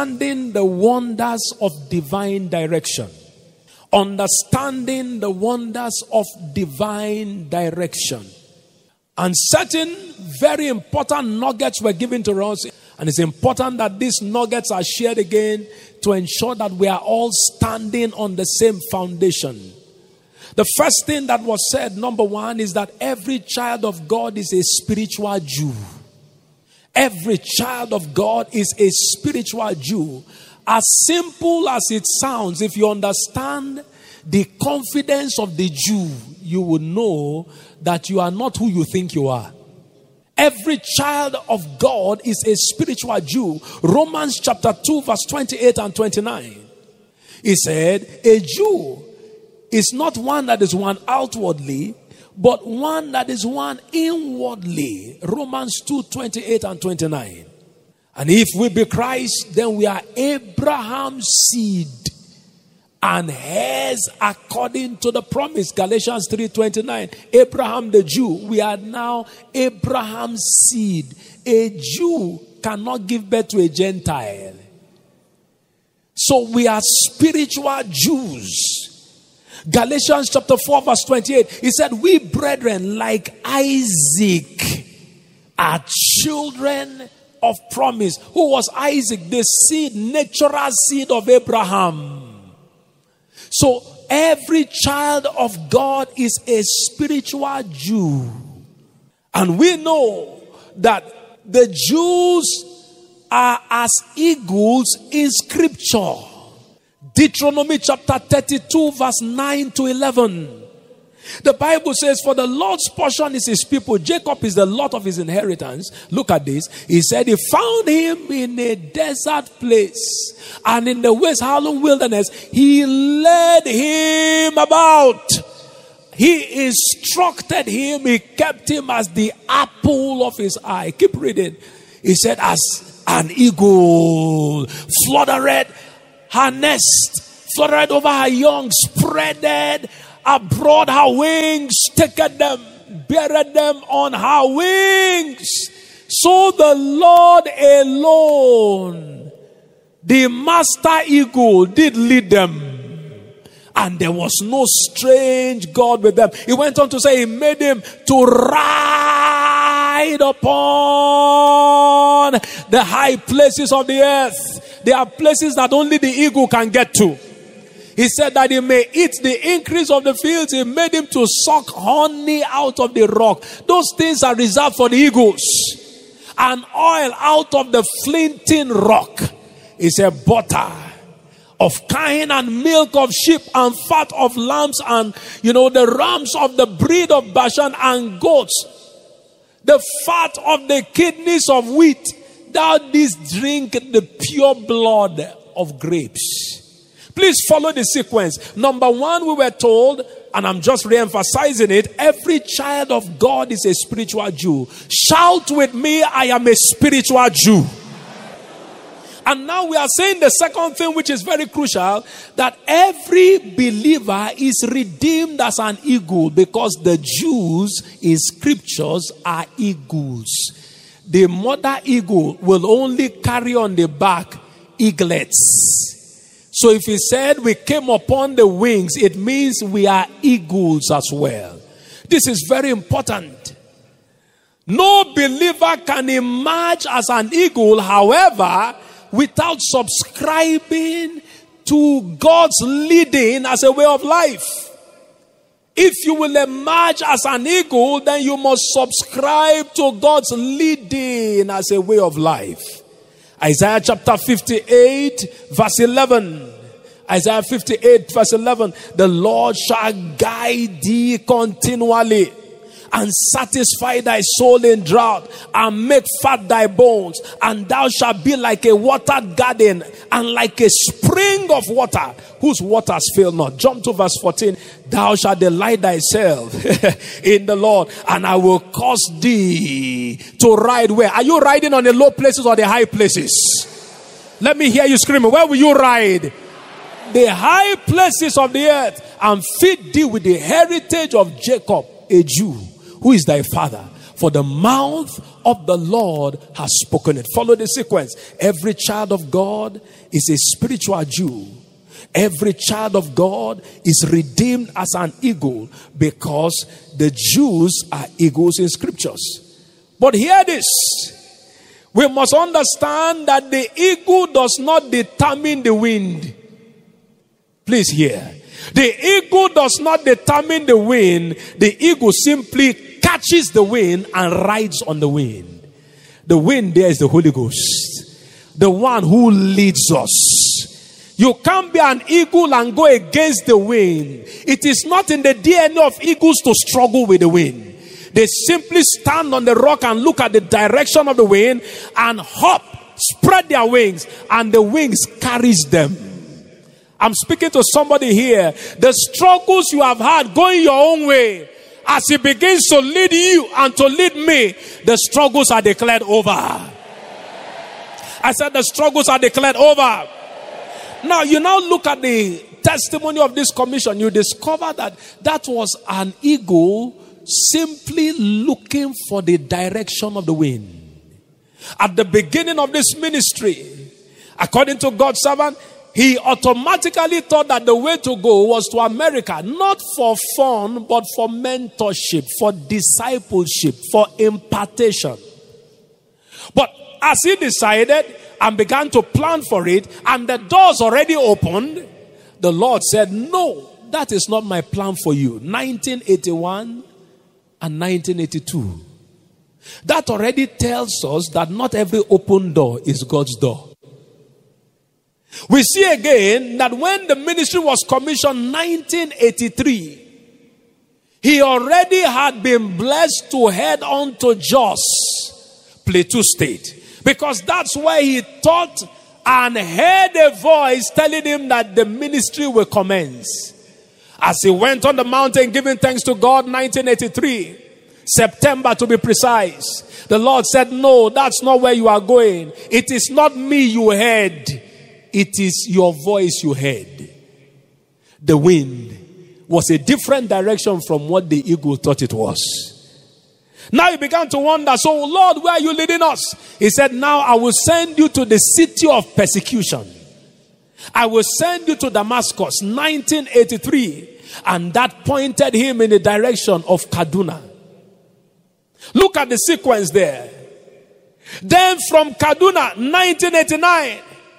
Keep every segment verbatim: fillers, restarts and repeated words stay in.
understanding the wonders of divine direction. Understanding the wonders of divine direction. And certain very important nuggets were given to us. And it's important that these nuggets are shared again to ensure that we are all standing on the same foundation. The first thing that was said, number one, is that every child of God is a spiritual Jew. Every child of God is a spiritual Jew. As simple as it sounds, if you understand the confidence of the Jew, you will know that you are not who you think you are. Every child of God is a spiritual Jew. Romans chapter two verse twenty-eight and twenty-nine. He said, a Jew is not one that is one outwardly, but one that is one inwardly. Romans two twenty-eight and twenty-nine. And if we be Christ, then we are Abraham's seed and heirs according to the promise. Galatians three twenty-nine. Abraham the Jew, we are now Abraham's seed. A Jew cannot give birth to a Gentile. So we are spiritual Jews. Galatians chapter four verse twenty-eight. He said, we brethren like Isaac are children of promise. Who was Isaac? The seed, natural seed of Abraham. So every child of God is a spiritual Jew. And we know that the Jews are as eagles in scripture. Deuteronomy chapter thirty-two verse nine to eleven. The Bible says, for the Lord's portion is his people. Jacob is the lot of his inheritance. Look at this. He said he found him in a desert place, and in the West Harlem wilderness, he led him about. He instructed him. He kept him as the apple of his eye. Keep reading. He said, as an eagle fluttered her nest, fluttered over her young, spreaded abroad her wings, taketh them, beareth them on her wings. So the Lord alone, the master eagle, did lead them, and there was no strange God with them. He went on to say, he made him to ride upon the high places of the earth. There are places that only the eagle can get to. He said that he may eat the increase of the fields. He made him to suck honey out of the rock. Those things are reserved for the eagles. And oil out of the flinting rock. He said butter of kine and milk of sheep and fat of lambs and, you know, the rams of the breed of Bashan and goats. The fat of the kidneys of wheat. Thou didst drink the pure blood of grapes. Please follow the sequence. Number one, we were told, and I'm just re-emphasizing it, every child of God is a spiritual Jew. Shout with me, I am a spiritual Jew. And now we are saying the second thing, which is very crucial, that every believer is redeemed as an eagle, because the Jews in scriptures are eagles. The mother eagle will only carry on the back eaglets. So if he said we came upon the wings, it means we are eagles as well. This is very important. No believer can emerge as an eagle, however, without subscribing to God's leading as a way of life. If you will emerge as an eagle, then you must subscribe to God's leading as a way of life. Isaiah chapter fifty-eight verse eleven. Isaiah fifty-eight verse eleven. The Lord shall guide thee continually, and satisfy thy soul in drought, and make fat thy bones, and thou shalt be like a watered garden, and like a spring of water, whose waters fail not. Jump to verse fourteen. Thou shalt delight thyself in the Lord, and I will cause thee to ride where? Are you riding on the low places or the high places? Let me hear you screaming. Where will you ride? The high places of the earth, and feed thee with the heritage of Jacob, a Jew, who is thy father. For the mouth of the Lord has spoken it. Follow the sequence. Every child of God is a spiritual Jew. Every child of God is redeemed as an eagle, because the Jews are eagles in scriptures. But hear this. We must understand that the eagle does not determine the wind. Please hear. The eagle does not determine the wind. The eagle simply catches the wind and rides on the wind. The wind there is the Holy Ghost, the one who leads us. You can't be an eagle and go against the wind. It is not in the D N A of eagles to struggle with the wind. They simply stand on the rock and look at the direction of the wind and hop, spread their wings, and the wings carries them. I'm speaking to somebody here. The struggles you have had going your own way, as he begins to lead you and to lead me, the struggles are declared over. I said the struggles are declared over. Now you now look at the testimony of this commission. You discover that that was an eagle simply looking for the direction of the wind. At the beginning of this ministry, according to God's servant, he automatically thought that the way to go was to America, not for fun, but for mentorship, for discipleship, for impartation. But as he decided and began to plan for it, and the doors already opened, the Lord said, no, that is not my plan for you. nineteen eighty-one and nineteen eighty-two. That already tells us that not every open door is God's door. We see again that when the ministry was commissioned nineteen eighty-three, he already had been blessed to head on to Jos, Plateau State, because that's where he taught and heard a voice telling him that the ministry will commence. As he went on the mountain giving thanks to God, nineteen eighty-three, September to be precise, the Lord said, no, that's not where you are going. It is not me you heard. It is your voice you heard. The wind was a different direction from what the eagle thought it was. Now he began to wonder, so Lord, where are you leading us? He said, now I will send you to the city of persecution. I will send you to Damascus, nineteen eighty-three. And that pointed him in the direction of Kaduna. Look at the sequence there. Then from Kaduna, nineteen eighty-nine,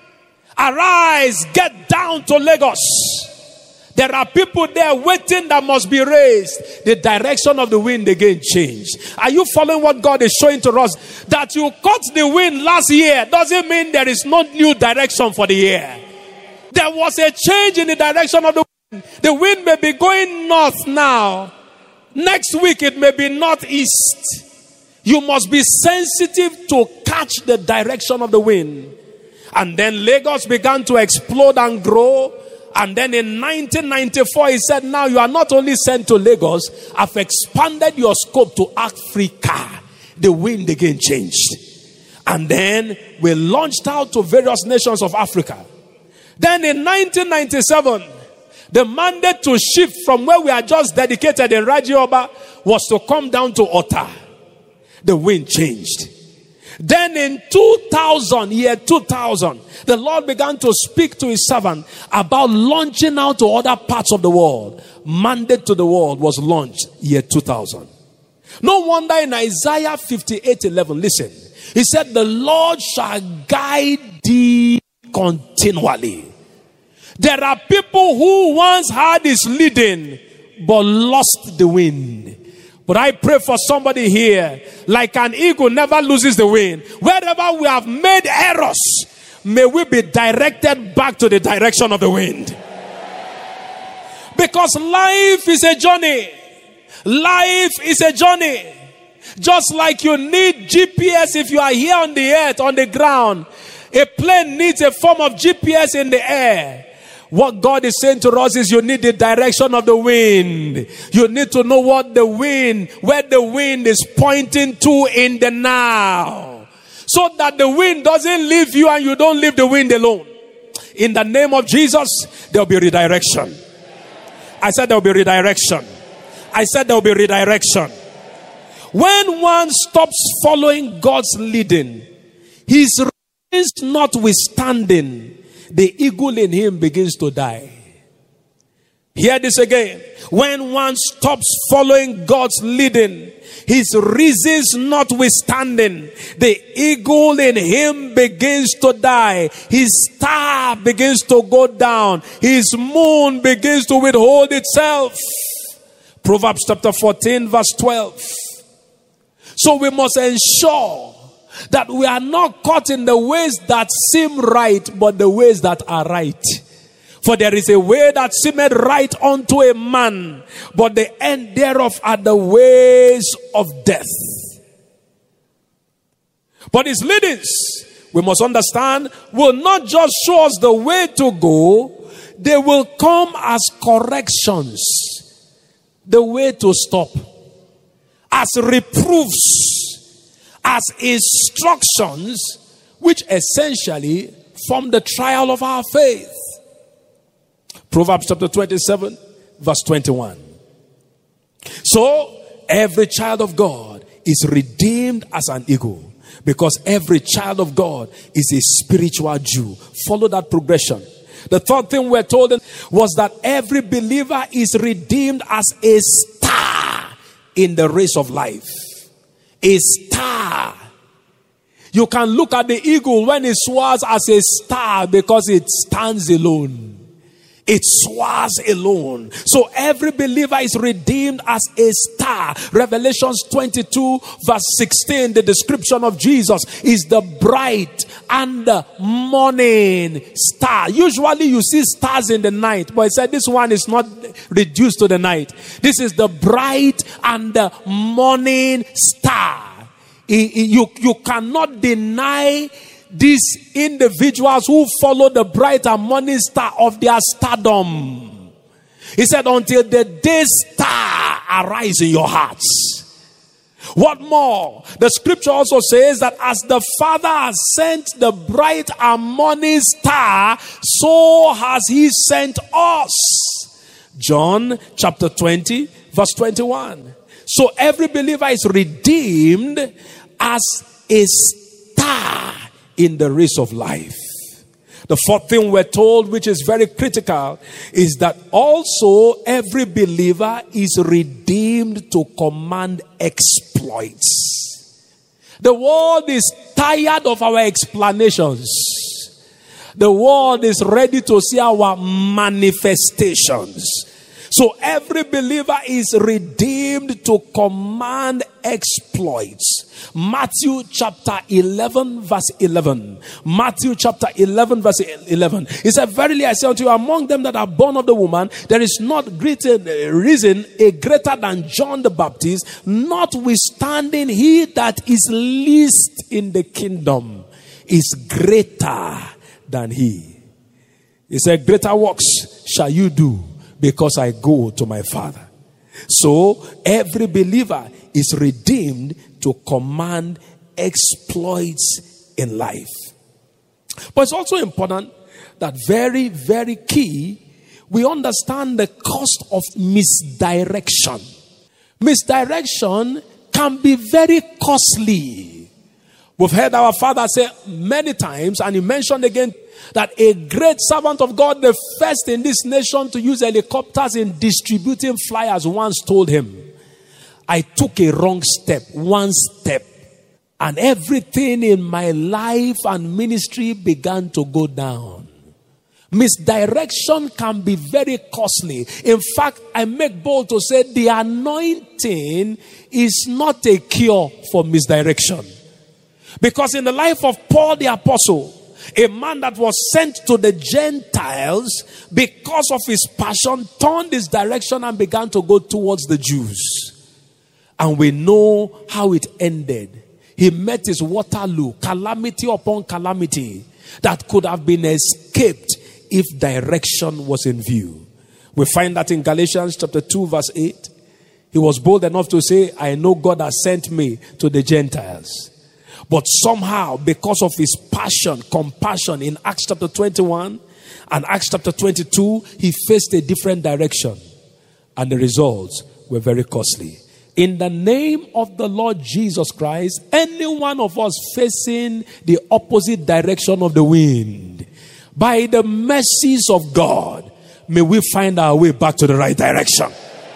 arise, get down to Lagos. There are people there waiting that must be raised. The direction of the wind again changed. Are you following what God is showing to us? That you caught the wind last year doesn't mean there is no new direction for the year. There was a change in the direction of the wind. The wind may be going north now. Next week it may be northeast. You must be sensitive to catch the direction of the wind. And then Lagos began to explode and grow. And then in nineteen ninety-four, he said, now you are not only sent to Lagos, I've expanded your scope to Africa. The wind again changed. And then we launched out to various nations of Africa. Then in nineteen ninety-seven, the mandate to shift from where we are just dedicated in Rajioba was to come down to Ota. The wind changed. Then in two thousand, year two thousand, the Lord began to speak to his servant about launching out to other parts of the world. Mandate to the world was launched year two thousand. No wonder in Isaiah fifty-eight eleven, listen, he said, the Lord shall guide thee continually. There are people who once had his leading but lost the wind. But I pray for somebody here, like an eagle never loses the wind. Wherever we have made errors, may we be directed back to the direction of the wind. Because life is a journey. Life is a journey. Just like you need G P S if you are here on the earth, on the ground. A plane needs a form of G P S in the air. What God is saying to us is you need the direction of the wind. You need to know what the wind, where the wind is pointing to in the now. So that the wind doesn't leave you and you don't leave the wind alone. In the name of Jesus, there will be redirection. I said there will be redirection. I said there will be redirection. when one stops following God's leading, his reins notwithstanding, the eagle in him begins to die. Hear this again. When one stops following God's leading, his reasons notwithstanding, the eagle in him begins to die. His star begins to go down. His moon begins to withhold itself. Proverbs chapter fourteen verse twelve. So we must ensure that we are not caught in the ways that seem right, but the ways that are right. For there is a way that seemeth right unto a man, but the end thereof are the ways of death. But his leadings, we must understand, will not just show us the way to go, they will come as corrections, the way to stop, as reproofs, as instructions, which essentially form the trial of our faith. Proverbs chapter twenty-seven, verse twenty-one. So, every child of God is redeemed as an eagle, because every child of God is a spiritual Jew. Follow that progression. The third thing we're told was that every believer is redeemed as a star in the race of life. A star. You can look at the eagle when it soars as a star because it stands alone. It soars alone. So every believer is redeemed as a star. Revelations twenty-two verse sixteen, the description of Jesus is the bright and the morning star. Usually you see stars in the night, but it said this one is not reduced to the night. This is the bright and the morning star. You, you cannot deny these individuals who follow the bright and morning star of their stardom. He said, until the day star arise in your hearts. What more? The scripture also says that as the Father has sent the bright and morning star, so has he sent us. John chapter twenty, verse twenty-one. So every believer is redeemed as a star in the race of life. The fourth thing we're told, which is very critical, is that also every believer is redeemed to command exploits. The world is tired of our explanations. The world is ready to see our manifestations. So every believer is redeemed to command exploits. Matthew chapter eleven verse eleven. Matthew chapter eleven verse eleven. He said, verily I say unto you, among them that are born of the woman, there is not greater risen a greater than John the Baptist, notwithstanding he that is least in the kingdom is greater than he. He said, greater works shall you do, because I go to my Father. So every believer is redeemed to command exploits in life. But it's also important that very, very key, we understand the cost of misdirection. Misdirection can be very costly. We've heard our father say many times, and he mentioned again, that a great servant of God, the first in this nation to use helicopters in distributing flyers, once told him, I took a wrong step, one step, and everything in my life and ministry began to go down. Misdirection can be very costly. In fact, I make bold to say the anointing is not a cure for misdirection. Because in the life of Paul the Apostle, a man that was sent to the Gentiles, because of his passion, turned his direction and began to go towards the Jews. And we know how it ended. He met his Waterloo, calamity upon calamity that could have been escaped if direction was in view. We find that in Galatians chapter two verse eight. He was bold enough to say, I know God has sent me to the Gentiles. But somehow, because of his passion, compassion in Acts chapter twenty-one and Acts chapter twenty-two, he faced a different direction. And the results were very costly. in the name of the Lord Jesus Christ, any one of us facing the opposite direction of the wind, by the mercies of God, may we find our way back to the right direction.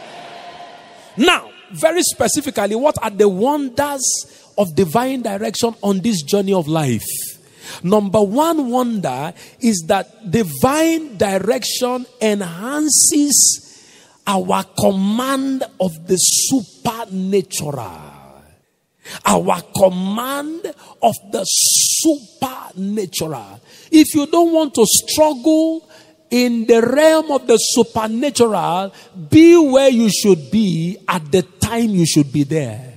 Now, very specifically, what are the wonders of divine direction on this journey of life? Number one wonder is that divine direction enhances our command of the supernatural. Our command of the supernatural. If you don't want to struggle in the realm of the supernatural, be where you should be at the time you should be there.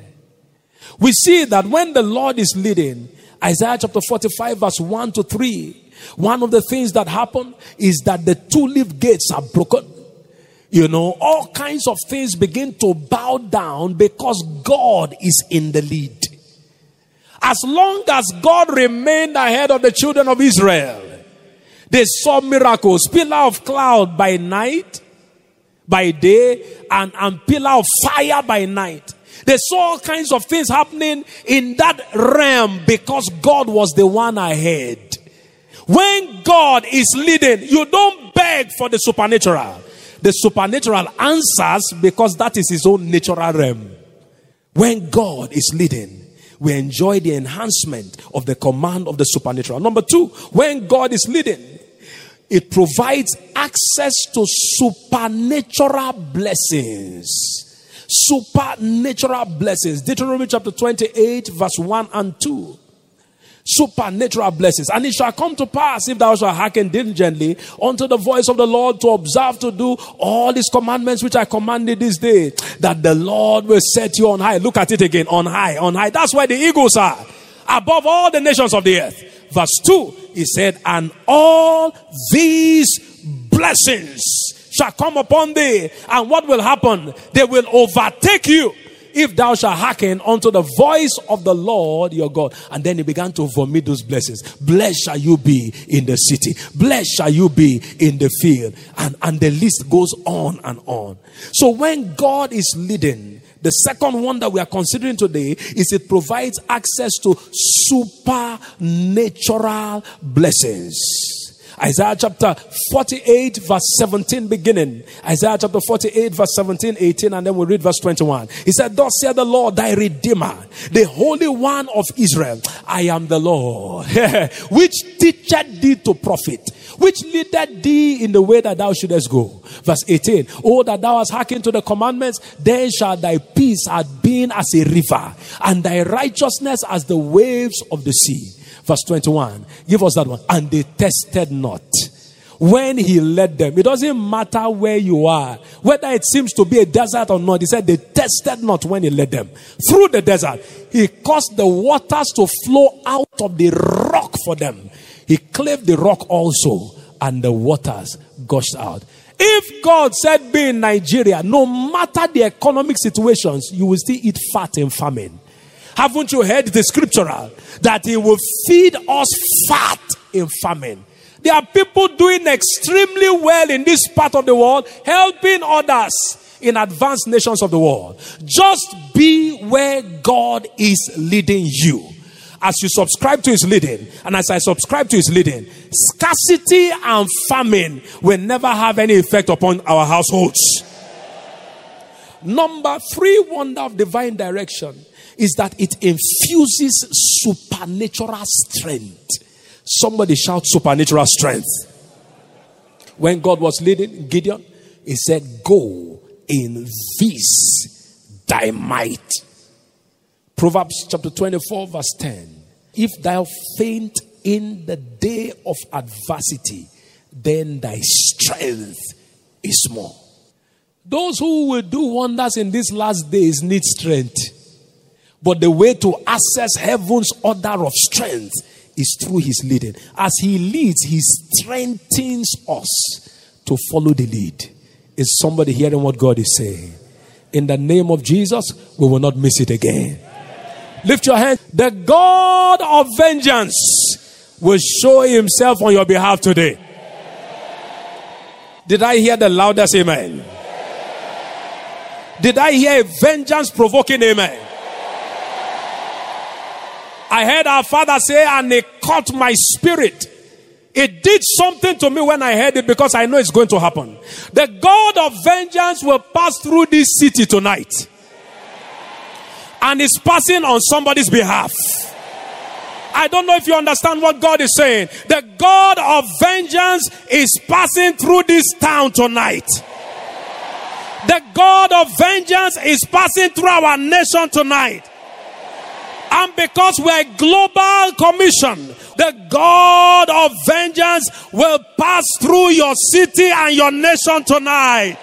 We see that when the Lord is leading, Isaiah chapter forty-five verse one to three, one of the things that happen is that the two-leaf gates are broken. You know, all kinds of things begin to bow down because God is in the lead. As long as God remained ahead of the children of Israel, they saw miracles, pillar of cloud by night, by day, and, and pillar of fire by night. They saw all kinds of things happening in that realm because God was the one ahead. When God is leading, you don't beg for the supernatural. The supernatural answers because that is his own natural realm. When God is leading, we enjoy the enhancement of the command of the supernatural. Number two, when God is leading, it provides access to supernatural blessings. Supernatural blessings. Deuteronomy chapter twenty-eight, verse one and two. Supernatural blessings. And it shall come to pass, if thou shalt hearken diligently unto the voice of the Lord, to observe to do all his commandments which I commanded this day, that the Lord will set you on high. Look at it again. On high, on high. That's where the eagles are. Above all the nations of the earth. Verse two, he said, and all these blessings shall come upon thee. And what will happen? They will overtake you, if thou shalt hearken unto the voice of the Lord your God. And then he began to vomit those blessings. Blessed shall you be in the city. Blessed shall you be in the field. And, and the list goes on and on. So when God is leading, the second wonder we are considering today is it provides access to supernatural blessings. Isaiah chapter forty-eight verse seventeen beginning. Isaiah chapter forty-eight verse seventeen, eighteen, and then we'll read verse twenty-one. He said, thus saith the Lord thy Redeemer, the Holy One of Israel. I am the Lord, which teacheth thee to profit, which leadeth thee in the way that thou shouldest go. Verse eighteen, oh, that thou hast hearkened to the commandments, then shall thy peace have been as a river, and thy righteousness as the waves of the sea. Verse twenty-one, give us that one. And they tested not when he led them. It doesn't matter where you are, whether it seems to be a desert or not. He said they tested not when he led them through the desert. He caused the waters to flow out of the rock for them. He cleft the rock also, and the waters gushed out. If God said be in Nigeria, no matter the economic situations, you will still eat fat in famine. Haven't you heard the scriptural that he will feed us fat in famine? There are people doing extremely well in this part of the world, helping others in advanced nations of the world. Just be where God is leading you. As you subscribe to his leading, and as I subscribe to his leading, scarcity and famine will never have any effect upon our households. Number three wonder of divine direction is that it infuses supernatural strength. Somebody shout supernatural strength. When God was leading Gideon, he said, go in this thy might. Proverbs chapter twenty-four verse ten. If thou faint in the day of adversity, then thy strength is small. Those who will do wonders in these last days need strength. But the way to access heaven's order of strength is through his leading. As he leads, he strengthens us to follow the lead. Is somebody hearing what God is saying? In the name of Jesus, we will not miss it again. Lift your hand. The God of vengeance will show himself on your behalf today. Did I hear the loudest amen? Did I hear a vengeance-provoking amen? I heard our Father say, and it caught my spirit. It did something to me when I heard it, because I know it's going to happen. The God of vengeance will pass through this city tonight. And is passing on somebody's behalf. I don't know if you understand what God is saying. The God of vengeance is passing through this town tonight. The God of vengeance is passing through our nation tonight. And because we're a global commission, the God of vengeance will pass through your city and your nation tonight.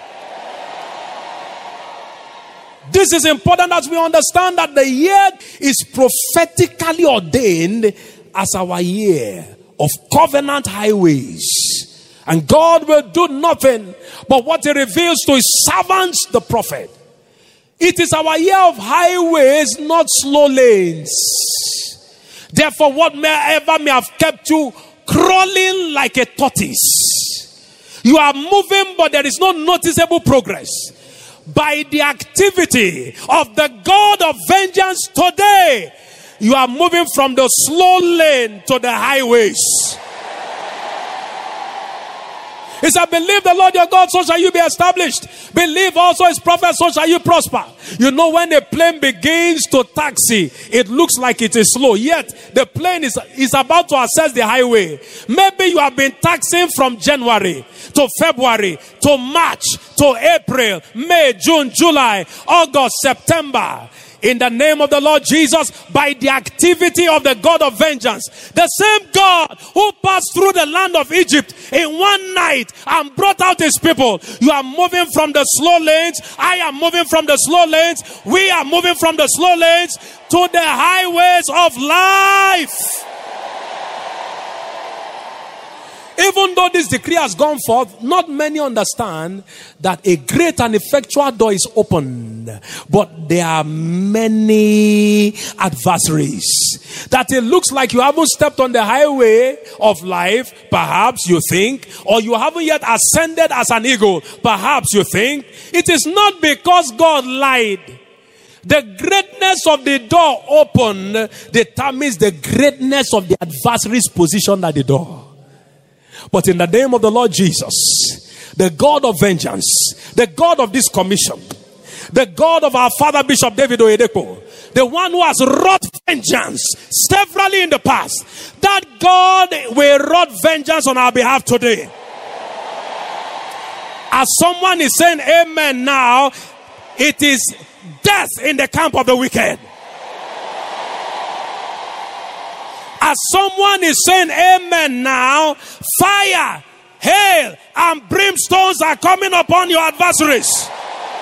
This is important as we understand that the year is prophetically ordained as our year of covenant highways. And God will do nothing but what he reveals to his servants, the prophet. It is our year of highways, not slow lanes. Therefore, whatever may have kept you crawling like a tortoise, you are moving, but there is no noticeable progress. By the activity of the God of vengeance today, you are moving from the slow lane to the highways. He said, believe the Lord your God, so shall you be established. Believe also his prophet, so shall you prosper. You know, when a plane begins to taxi, it looks like it is slow. Yet, the plane is, is about to access the highway. Maybe you have been taxiing from January to February to March to April, May, June, July, August, September. In the name of the Lord Jesus, by the activity of the God of vengeance, the same God who passed through the land of Egypt in one night and brought out his people, you are moving from the slow lanes. I am moving from the slow lanes. We are moving from the slow lanes to the highways of life. Even though this decree has gone forth, not many understand that a great and effectual door is opened. But there are many adversaries. That it looks like you haven't stepped on the highway of life, perhaps you think, or you haven't yet ascended as an eagle, perhaps you think. It is not because God lied. The greatness of the door opened determines the greatness of the adversary's position at the door. But in the name of the Lord Jesus, the God of vengeance, the God of this commission, the God of our father Bishop David Oyedepo, the one who has wrought vengeance severally in the past, that God will wrought vengeance on our behalf today. As someone is saying amen now, it is death in the camp of the wicked. As someone is saying amen now, fire, hail, and brimstones are coming upon your adversaries.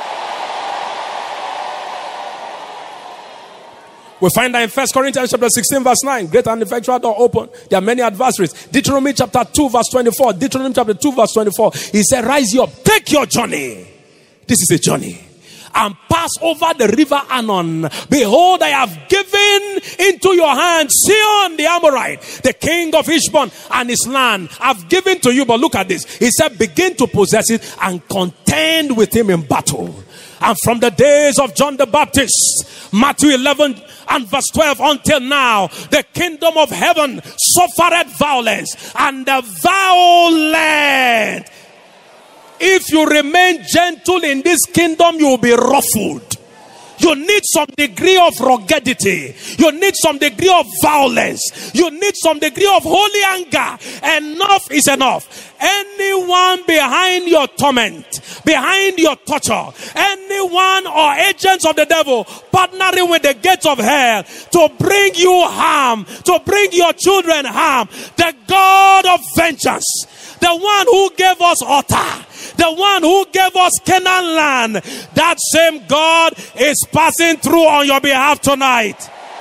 We find that in First Corinthians chapter sixteen verse nine, great and effectual door open. There are many adversaries. Deuteronomy chapter two verse twenty-four. Deuteronomy chapter two verse twenty-four. He said, rise you up, take your journey. This is a journey. And pass over the river Arnon. Behold, I have given into your hand Sihon the Amorite, the king of Heshbon, and his land. I've given to you, but look at this. He said, begin to possess it and contend with him in battle. And from the days of John the Baptist, Matthew eleven and verse twelve, until now, the kingdom of heaven suffered violence, and the violent. If you remain gentle in this kingdom, you will be ruffled. You need some degree of ruggedity. You need some degree of violence. You need some degree of holy anger. Enough is enough. Anyone behind your torment, behind your torture, anyone or agents of the devil partnering with the gates of hell to bring you harm, to bring your children harm, the God of vengeance, the one who gave us Otta, the one who gave us Canaan land, that same God is passing through on your behalf tonight.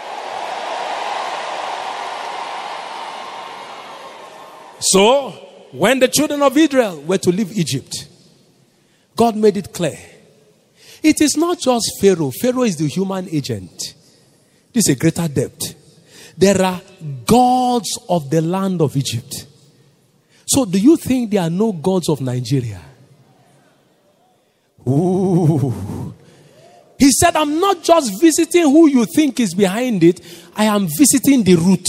So, when the children of Israel were to leave Egypt, God made it clear. It is not just Pharaoh. Pharaoh is the human agent. This is a greater depth. There are gods of the land of Egypt. So do you think there are no gods of Nigeria? Ooh. He said, I'm not just visiting who you think is behind it, I am visiting the root.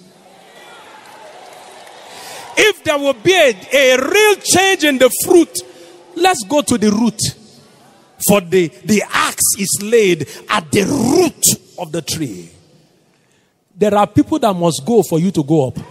If there will be a, a real change in the fruit, let's go to the root. For the, the axe is laid at the root of the tree. There are people that must go for you to go up.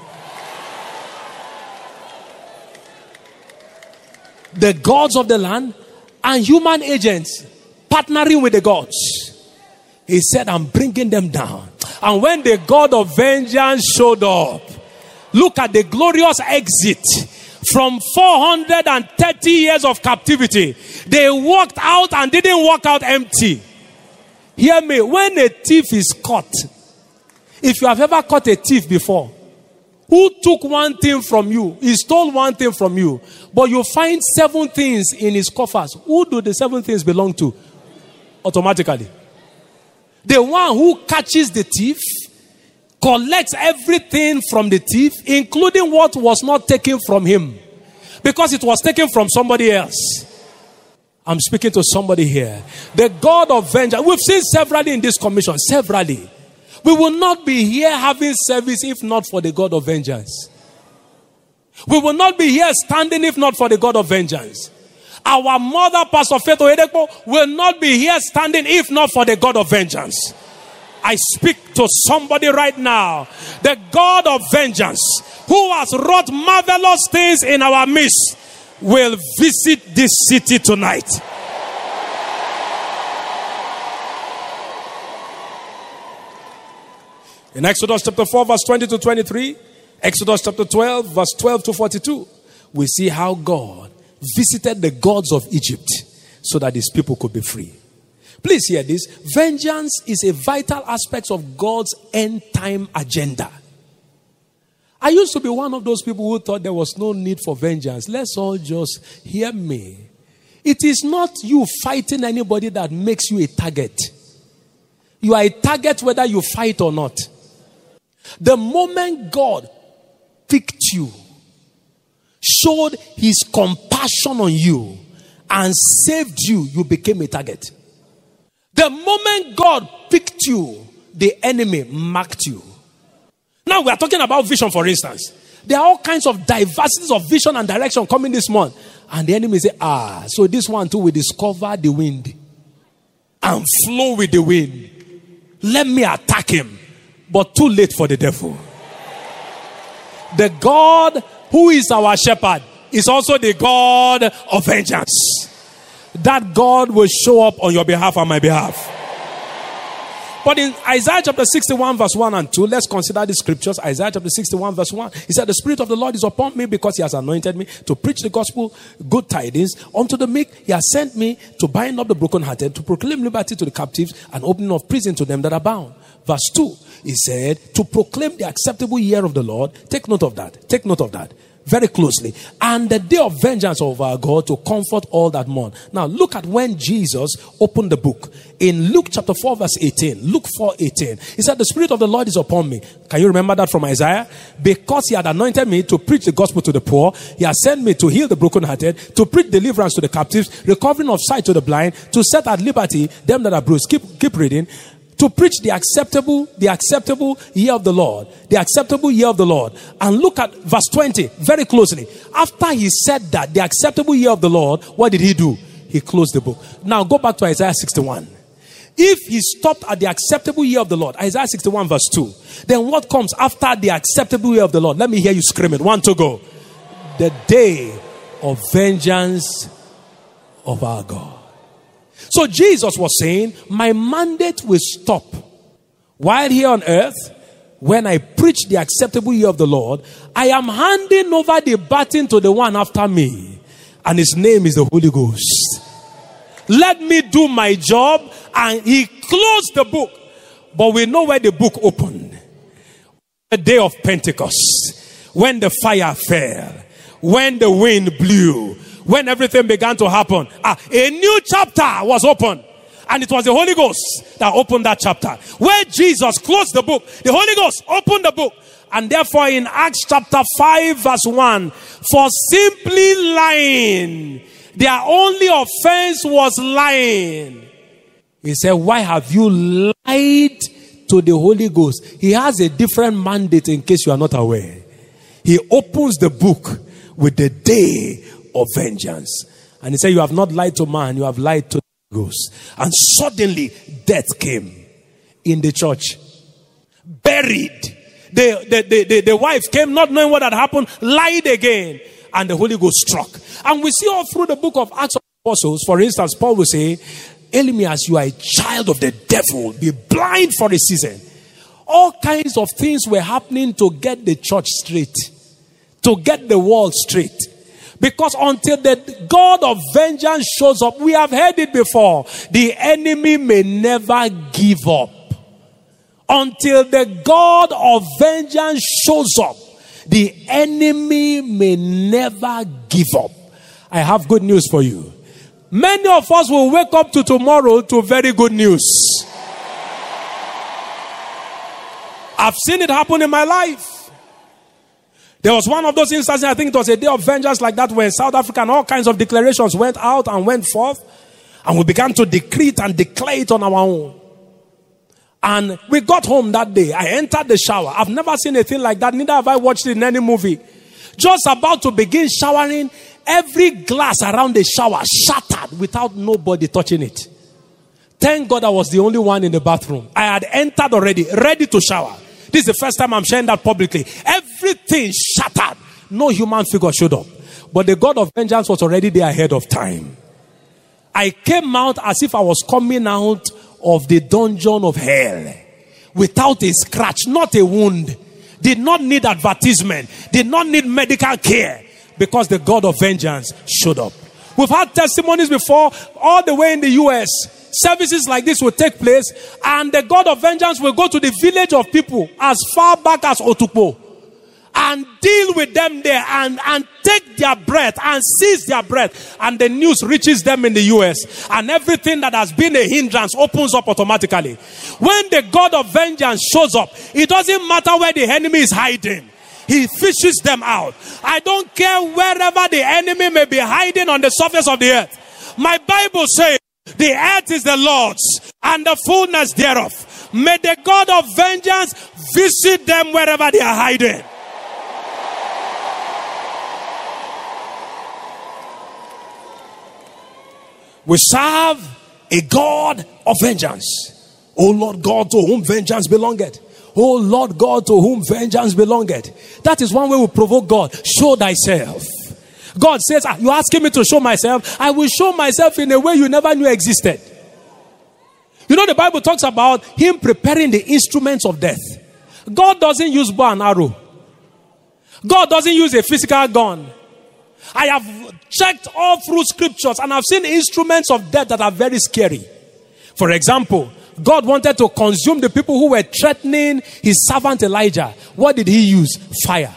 The gods of the land and human agents partnering with the gods. He said, I'm bringing them down. And when the God of vengeance showed up, look at the glorious exit from four hundred thirty years of captivity. They walked out and didn't walk out empty. Hear me. When a thief is caught, if you have ever caught a thief before, who took one thing from you, he stole one thing from you, but you find seven things in his coffers. Who do the seven things belong to? Automatically. The one who catches the thief collects everything from the thief, including what was not taken from him, because it was taken from somebody else. I'm speaking to somebody here. The God of vengeance. We've seen severally in this commission, severally. We will not be here having service if not for the God of vengeance. We will not be here standing if not for the God of vengeance. Our mother, Pastor Faith Oyedepo, will not be here standing if not for the God of vengeance. I speak to somebody right now. The God of vengeance, who has wrought marvelous things in our midst, will visit this city tonight. In Exodus chapter four, verse twenty to twenty-three, Exodus chapter twelve, verse twelve to forty-two, we see how God visited the gods of Egypt so that his people could be free. Please hear this. Vengeance is a vital aspect of God's end time agenda. I used to be one of those people who thought there was no need for vengeance. Let's all just hear me. It is not you fighting anybody that makes you a target. You are a target whether you fight or not. The moment God picked you, showed his compassion on you, and saved you, you became a target. The moment God picked you, the enemy marked you. Now we are talking about vision, for instance. There are all kinds of diversities of vision and direction coming this month. And the enemy say, ah, so this one too will discover the wind and flow with the wind. Let me attack him. But too late for the devil. The God who is our shepherd is also the God of vengeance. That God will show up on your behalf and my behalf. But in Isaiah chapter sixty-one verse one and two, let's consider the scriptures. Isaiah chapter sixty-one verse one, he said, the Spirit of the Lord is upon me because he has anointed me to preach the gospel, good tidings unto the meek. He has sent me to bind up the brokenhearted, to proclaim liberty to the captives and opening of prison to them that are bound. Verse two, he said, to proclaim the acceptable year of the Lord. Take note of that. Take note of that. Very closely. And the day of vengeance of our God, to comfort all that mourn. Now look at when Jesus opened the book. In Luke chapter four verse eighteen. Luke four eighteen. He said, the Spirit of the Lord is upon me. Can you remember that from Isaiah? Because he had anointed me to preach the gospel to the poor. He has sent me to heal the brokenhearted, to preach deliverance to the captives, recovering of sight to the blind, to set at liberty them that are bruised. Keep, keep reading. To preach the acceptable, the acceptable year of the Lord. The acceptable year of the Lord. And look at verse twenty very closely. After he said that, the acceptable year of the Lord, what did he do? He closed the book. Now go back to Isaiah sixty-one. If he stopped at the acceptable year of the Lord, Isaiah sixty-one verse two, then what comes after the acceptable year of the Lord? Let me hear you scream it. One to go. The day of vengeance of our God. So Jesus was saying, my mandate will stop while here on earth. When I preach the acceptable year of the Lord, I am handing over the baton to the one after me, and his name is the Holy Ghost. Let me do my job. And he closed the book, but we know where the book opened. The day of Pentecost, when the fire fell, when the wind blew, when everything began to happen, ah, a new chapter was opened. And it was the Holy Ghost that opened that chapter. Where Jesus closed the book, the Holy Ghost opened the book. And therefore in Acts chapter five verse one, for simply lying, their only offense was lying. He said, why have you lied to the Holy Ghost? He has a different mandate in case you are not aware. He opens the book with the day of vengeance. And he said, you have not lied to man, you have lied to the Holy Ghost. And suddenly death came in the church. Buried. The, the, the, the, the wife came not knowing what had happened, lied again. And the Holy Ghost struck. And we see all through the book of Acts of Apostles, for instance, Paul will say, Elymas, you are a child of the devil. Be blind for a season. All kinds of things were happening to get the church straight. To get the world straight. Because until the God of vengeance shows up, we have heard it before, the enemy may never give up. Until the God of vengeance shows up, the enemy may never give up. I have good news for you. Many of us will wake up to tomorrow to very good news. I've seen it happen in my life. There was one of those instances, I think it was a day of vengeance like that, where South Africa and all kinds of declarations went out and went forth. And we began to decree it and declare it on our own. And we got home that day. I entered the shower. I've never seen anything like that. Neither have I watched it in any movie. Just about to begin showering, every glass around the shower shattered without nobody touching it. Thank God I was the only one in the bathroom. I had entered already, ready to shower. This is the first time I'm sharing that publicly. Everything shattered. No human figure showed up. But the God of vengeance was already there ahead of time. I came out as if I was coming out of the dungeon of hell. Without a scratch, not a wound. Did not need advertisement. Did not need medical care. Because the God of vengeance showed up. We've had testimonies before, all the way in the U S. Services like this will take place, and the God of vengeance will go to the village of people as far back as Otukpo and deal with them there and, and take their breath and seize their breath. And the news reaches them in the U S. And everything that has been a hindrance opens up automatically. When the God of vengeance shows up, it doesn't matter where the enemy is hiding. He fishes them out. I don't care wherever the enemy may be hiding on the surface of the earth. My Bible says, the earth is the Lord's and the fullness thereof. May the God of vengeance visit them wherever they are hiding. We serve a God of vengeance. O Lord God, to whom vengeance belongeth. O Lord God, to whom vengeance belongeth. That is one way we provoke God. Show thyself. God says, ah, you're asking me to show myself. I will show myself in a way you never knew existed. You know, the Bible talks about him preparing the instruments of death. God doesn't use bow and arrow. God doesn't use a physical gun. I have checked all through scriptures and I've seen instruments of death that are very scary. For example, God wanted to consume the people who were threatening his servant Elijah. What did he use? Fire.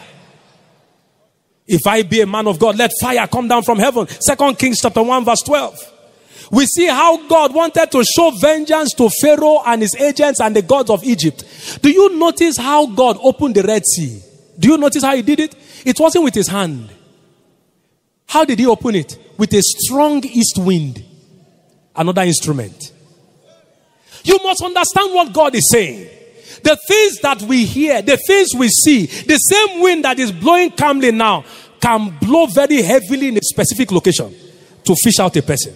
If I be a man of God, let fire come down from heaven. Second Kings chapter one verse twelve. We see how God wanted to show vengeance to Pharaoh and his agents and the gods of Egypt. Do you notice how God opened the Red Sea? Do you notice how he did it? It wasn't with his hand. How did he open it? With a strong east wind. Another instrument. You must understand what God is saying. The things that we hear, the things we see, the same wind that is blowing calmly now can blow very heavily in a specific location to fish out a person.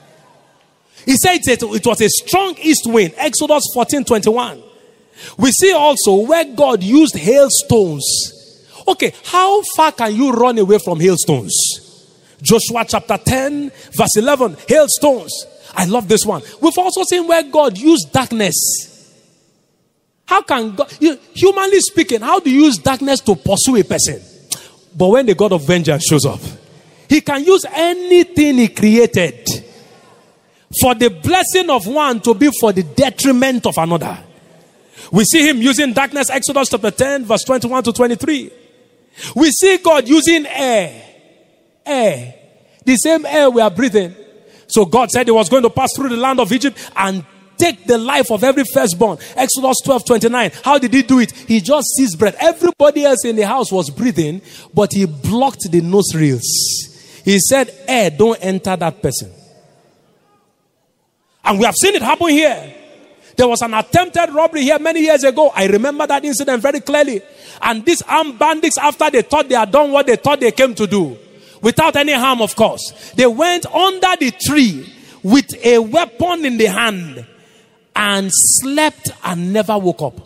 He said it was a strong east wind. Exodus fourteen twenty-one. We see also where God used hailstones. Okay, how far can you run away from hailstones? Joshua chapter ten verse eleven. Hailstones. I love this one. We've also seen where God used darkness. How can God, you, humanly speaking, how do you use darkness to pursue a person? But when the God of vengeance shows up, he can use anything he created for the blessing of one to be for the detriment of another. We see him using darkness, Exodus chapter ten, verse twenty-one to twenty-three. We see God using air. Air. The same air we are breathing. So God said he was going to pass through the land of Egypt and take the life of every firstborn. Exodus twelve twenty-nine. How did he do it? He just seized breath. Everybody else in the house was breathing, but he blocked the nostrils. He said, air, don't enter that person. And we have seen it happen here. There was an attempted robbery here many years ago. I remember that incident very clearly. And these armed bandits, after they thought they had done what they thought they came to do, without any harm, of course, they went under the tree with a weapon in the hand and slept and never woke up.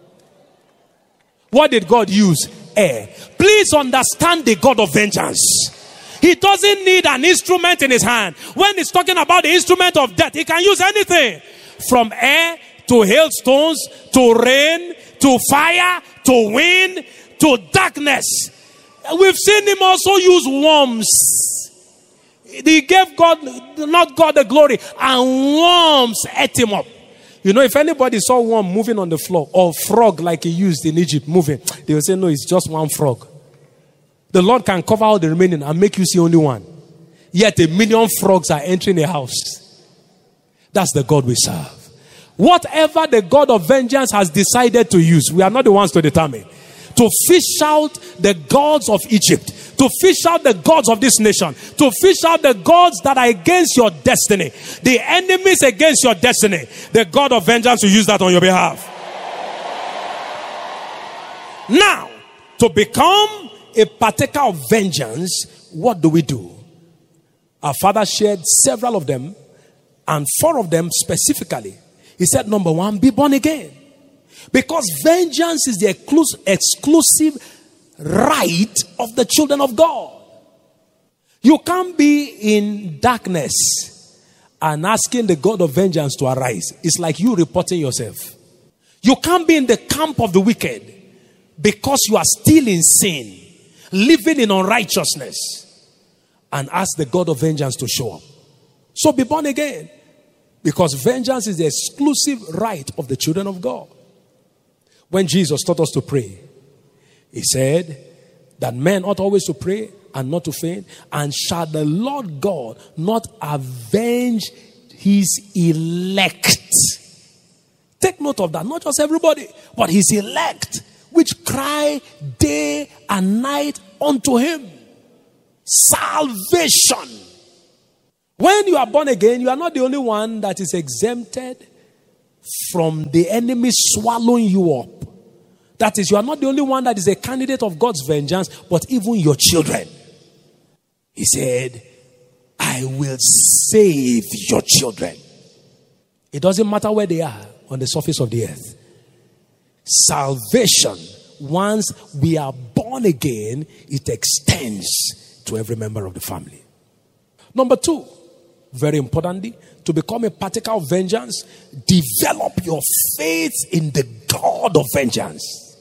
What did God use? Air. Please understand the God of vengeance. He doesn't need an instrument in his hand. When he's talking about the instrument of death, he can use anything. From air to hailstones, to rain, to fire, to wind, to darkness. We've seen him also use worms. He gave God, not God, the glory, and worms ate him up. You know, if anybody saw worm moving on the floor, or frog like he used in Egypt moving, they will say, no, it's just one frog. The Lord can cover all the remaining and make you see only one. Yet a million frogs are entering a house. That's the God we serve. Whatever the God of vengeance has decided to use, we are not the ones to determine. To fish out the gods of Egypt, to fish out the gods of this nation, to fish out the gods that are against your destiny, the enemies against your destiny. The God of vengeance will use that on your behalf. Now, to become a partaker of vengeance, what do we do? Our Father shared several of them, and four of them specifically. He said, number one, be born again. Because vengeance is the exclus- exclusive right of the children of God. You can't be in darkness and asking the God of vengeance to arise. It's like you reporting yourself. You can't be in the camp of the wicked because you are still in sin, living in unrighteousness, and ask the God of vengeance to show up. So be born again. Because vengeance is the exclusive right of the children of God. When Jesus taught us to pray, he said that men ought always to pray and not to faint. And shall the Lord God not avenge his elect? Take note of that. Not just everybody, but his elect, which cry day and night unto him. Salvation. When you are born again, you are not the only one that is exempted from the enemy swallowing you up. That is, you are not the only one that is a candidate of God's vengeance, but even your children. He said, I will save your children. It doesn't matter where they are on the surface of the earth. Salvation, once we are born again, it extends to every member of the family. Number two, very importantly, to become a partaker of vengeance, develop your faith in the God of vengeance.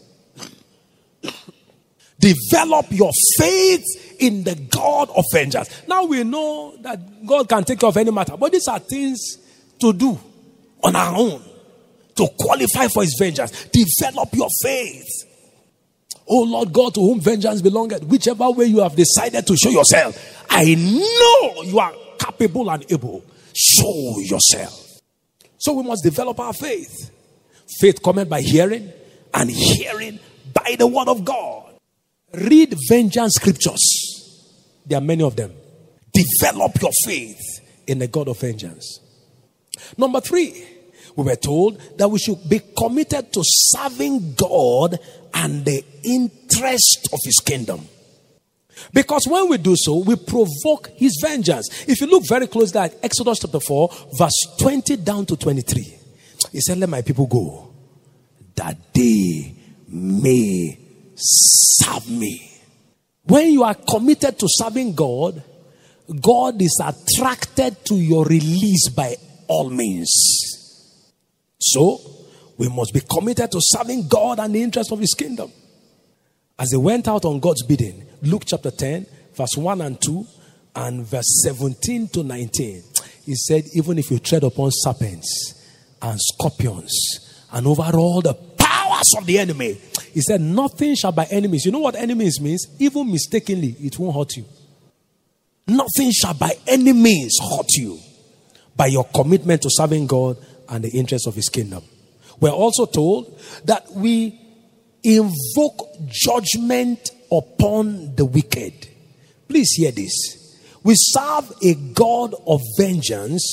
Develop your faith in the God of vengeance. Now we know that God can take care of any matter, but these are things to do on our own to qualify for his vengeance. Develop your faith. Oh Lord God, to whom vengeance belongeth, whichever way you have decided to show yourself, I know you are capable and able. Show yourself. So we must develop our faith. Faith cometh by hearing, and hearing by the word of God. Read vengeance scriptures. There are many of them. Develop your faith in the God of vengeance. Number three, we were told that we should be committed to serving God and the interest of his kingdom. Because when we do so, we provoke his vengeance. If you look very closely at Exodus chapter four, verse twenty down to twenty-three, he said, let my people go, that they may serve me. When you are committed to serving God, God is attracted to your release by all means. So, we must be committed to serving God and the interest of his kingdom. As they went out on God's bidding, Luke chapter ten, verse one and two, and verse seventeen to nineteen, he said, even if you tread upon serpents and scorpions and over all the powers of the enemy, he said, nothing shall by enemies. You know what enemies means? Even mistakenly, it won't hurt you. Nothing shall by any means hurt you by your commitment to serving God and the interest of his kingdom. We're also told that we invoke judgment upon the wicked. Please hear this. We serve a God of vengeance,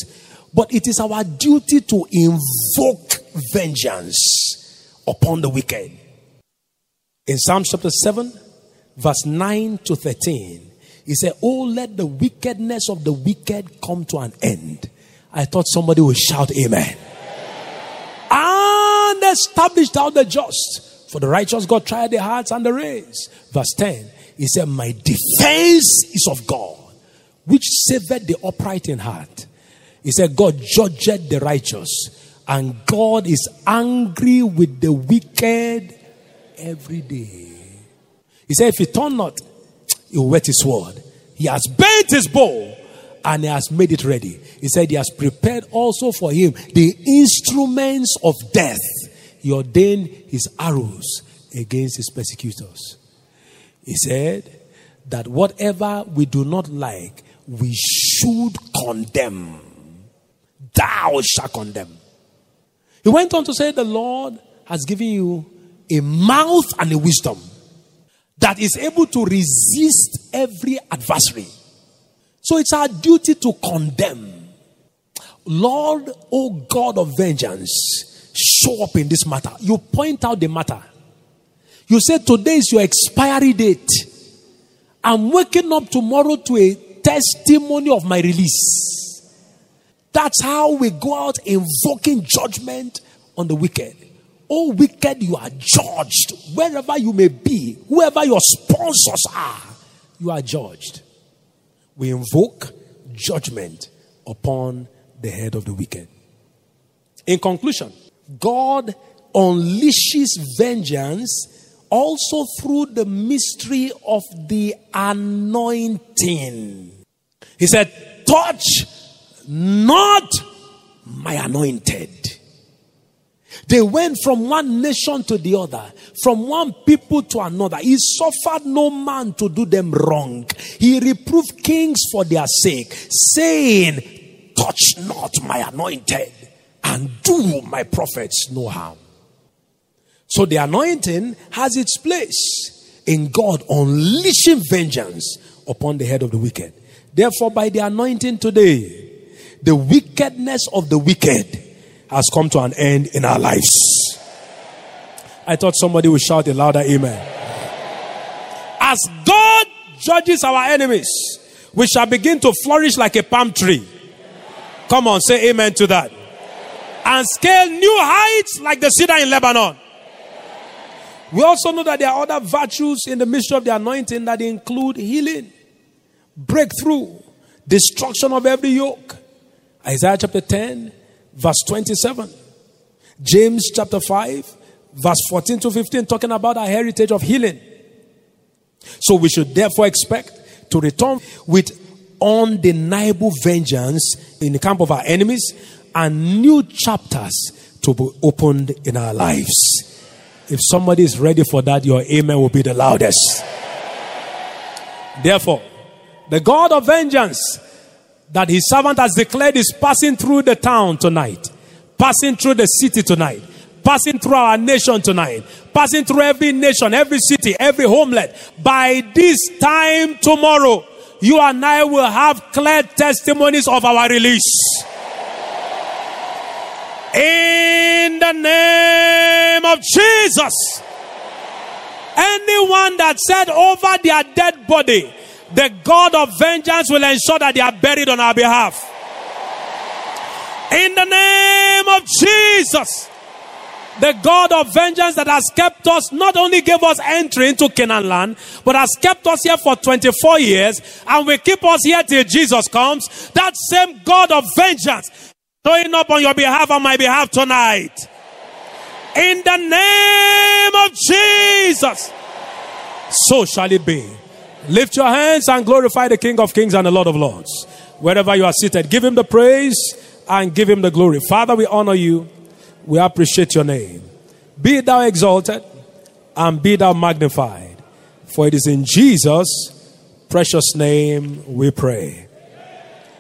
But it is our duty to invoke vengeance upon the wicked. In Psalm chapter seven, verse nine to thirteen, he said, "Oh, let the wickedness of the wicked come to an end." I thought somebody would shout amen. "And established out the just, for the righteous God tried their hearts and the reins." Verse ten, he said, "My defense is of God, which saved the upright in heart." He said, God judged the righteous, and God is angry with the wicked every day. He said, if he turn not, he will whet his sword. He has bent his bow, and he has made it ready. He said he has prepared also for him the instruments of death. He ordained his arrows against his persecutors. He said that whatever we do not like, we should condemn. Thou shalt condemn. He went on to say, the Lord has given you a mouth and a wisdom that is able to resist every adversary. So it's our duty to condemn. Lord, O God of vengeance, show up in this matter. You point out the matter. You say today is your expiry date. I'm waking up tomorrow to a testimony of my release. That's how we go out invoking judgment on the wicked. Oh, wicked, you are judged. Wherever you may be, whoever your sponsors are, you are judged. We invoke judgment upon the head of the wicked. In conclusion, God unleashes vengeance also through the mystery of the anointing. He said, touch not my anointed. They went from one nation to the other, from one people to another. He suffered no man to do them wrong. He reproved kings for their sake, saying, touch not my anointed, and do my prophets no harm. So the anointing has its place in God unleashing vengeance upon the head of the wicked. Therefore, by the anointing today, the wickedness of the wicked has come to an end in our lives. I thought somebody would shout a louder amen. As God judges our enemies, we shall begin to flourish like a palm tree. Come on, say amen to that. And scale new heights like the cedar in Lebanon. We also know that there are other virtues in the mystery of the anointing that include healing, breakthrough, destruction of every yoke. Isaiah chapter ten, verse twenty-seven. James chapter five, verse fourteen to fifteen, talking about our heritage of healing. So we should therefore expect to return with undeniable vengeance in the camp of our enemies, and new chapters to be opened in our lives. If somebody is ready for that, your amen will be the loudest. Therefore, the God of vengeance that his servant has declared is passing through the town tonight, passing through the city tonight, passing through our nation tonight, passing through every nation, every city, every homeland. By this time tomorrow, you and I will have clear testimonies of our release. In the name of Jesus. Anyone that said over their dead body, the God of vengeance will ensure that they are buried on our behalf. In the name of Jesus. The God of vengeance that has kept us, not only gave us entry into Canaan land, but has kept us here for twenty-four years, and will keep us here till Jesus comes. That same God of vengeance showing up on your behalf, on my behalf tonight. In the name of Jesus. So shall it be. Lift your hands and glorify the King of Kings and the Lord of Lords. Wherever you are seated, give him the praise and give him the glory. Father, we honor you. We appreciate your name. Be thou exalted and be thou magnified. For it is in Jesus' precious name we pray.